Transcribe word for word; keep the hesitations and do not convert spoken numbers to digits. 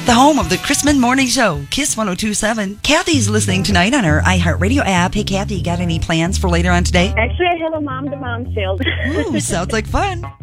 the home of the Chrisman Morning Show, Kiss one oh two point seven. Kathy's listening tonight on our iHeartRadio app. Hey, Kathy, you got any plans for later on today? Actually, I have a mom-to-mom sale. Ooh, sounds like fun.